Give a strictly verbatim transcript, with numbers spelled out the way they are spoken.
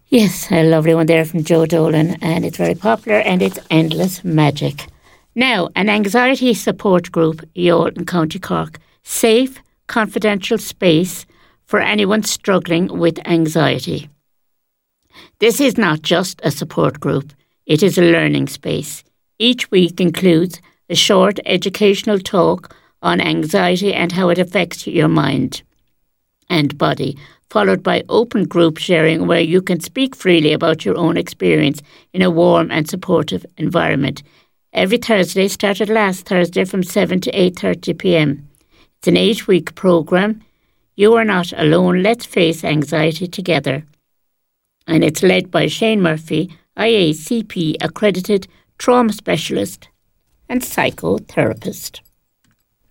Yes, a lovely one there from Joe Dolan, and it's very popular and it's Endless Magic. Now, an anxiety support group, Youghal in County Cork, safe, confidential space for anyone struggling with anxiety. This is not just a support group, it is a learning space. Each week includes a short educational talk on anxiety and how it affects your mind and body, followed by open group sharing where you can speak freely about your own experience in a warm and supportive environment. Every Thursday started last Thursday from seven to eight thirty p.m. It's an eight-week programme. You are not alone. Let's face anxiety together. And it's led by Shane Murphy, I A C P accredited trauma specialist and psychotherapist.